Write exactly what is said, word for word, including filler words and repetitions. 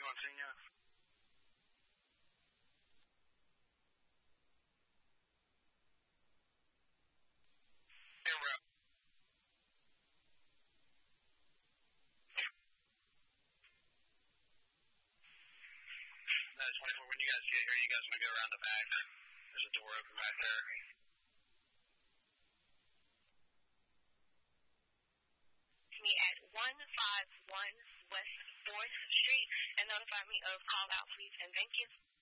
Monsignor. Yeah, bro. That's twenty-four. When you guys get here, you guys want to go around the back. There's a door open back there. Me at one five one West fourth Street and notify me of call out, please, and thank you.